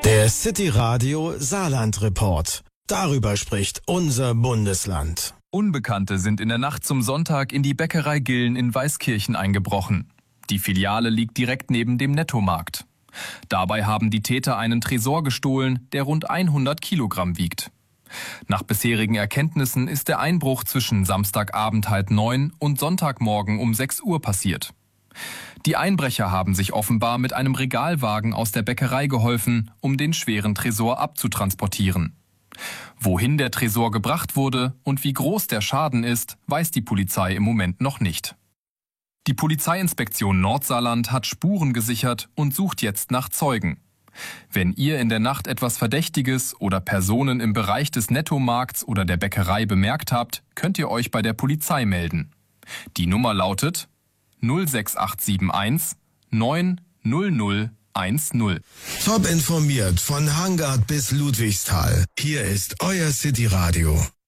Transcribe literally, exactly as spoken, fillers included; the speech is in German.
Der City Radio Saarland Report. Darüber spricht unser Bundesland. Unbekannte sind in der Nacht zum Sonntag in die Bäckerei Gillen in Weißkirchen eingebrochen. Die Filiale liegt direkt neben dem Nettomarkt. Dabei haben die Täter einen Tresor gestohlen, der rund hundert Kilogramm wiegt. Nach bisherigen Erkenntnissen ist der Einbruch zwischen Samstagabend halb neun und Sonntagmorgen um sechs Uhr passiert. Die Einbrecher haben sich offenbar mit einem Regalwagen aus der Bäckerei geholfen, um den schweren Tresor abzutransportieren. Wohin der Tresor gebracht wurde und wie groß der Schaden ist, weiß die Polizei im Moment noch nicht. Die Polizeiinspektion Nordsaarland hat Spuren gesichert und sucht jetzt nach Zeugen. Wenn ihr in der Nacht etwas Verdächtiges oder Personen im Bereich des Nettomarkts oder der Bäckerei bemerkt habt, könnt ihr euch bei der Polizei melden. Die Nummer lautet null sechs acht sieben eins neun null null eins null. Top informiert von Hangard bis Ludwigsthal. Hier ist euer City Radio.